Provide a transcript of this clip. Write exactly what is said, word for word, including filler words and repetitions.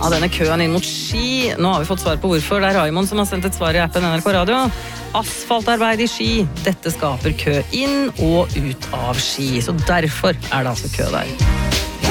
av denne køen inn mot Ski. Nå har vi fått svar på hvorfor. Det er Raimond som har sendt et svar i appen N R K Radio. Asfaltarbeid i Ski. Dette skaper kø inn og ut av Ski. Så derfor er det altså kø der.